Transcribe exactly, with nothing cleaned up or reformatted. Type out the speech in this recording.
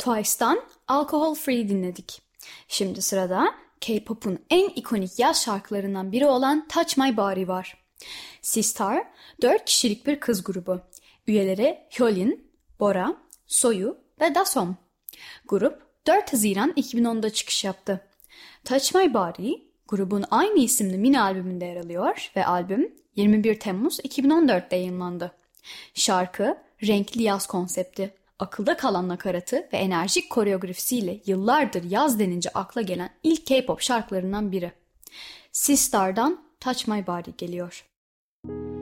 Twice'dan Alcohol Free dinledik. Şimdi sırada K-pop'un en ikonik yaz şarkılarından biri olan Touch My Body var. Sistar, dört kişilik bir kız grubu. Üyeleri Hyolyn, Bora, Soyu ve Dasom. Grup dört Haziran iki bin onda çıkış yaptı. Touch My Body, grubun aynı isimli mini albümünde yer alıyor ve albüm yirmi bir Temmuz iki bin on dörtte yayınlandı. Şarkı, renkli yaz konsepti, akılda kalan nakaratı ve enerjik koreografisiyle yıllardır yaz denince akla gelen ilk K-pop şarkılarından biri. Sistar'dan Touch My Body geliyor.